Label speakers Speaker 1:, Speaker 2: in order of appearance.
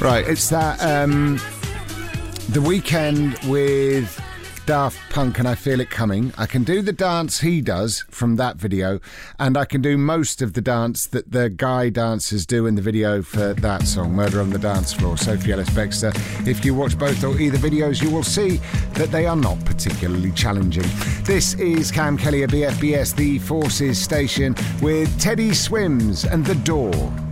Speaker 1: Right, it's that The Weeknd with Daft Punk and I Feel It Coming. I can do the dance he does from that video, and I can do most of the dance that the guy dancers do in the video for that song, Murder on the Dance Floor, Sophie Ellis-Bextor. If you watch both or either videos, you will see that they are not particularly challenging. This is Cam Kelly at BFBS, the Forces station, with Teddy Swims and The Door.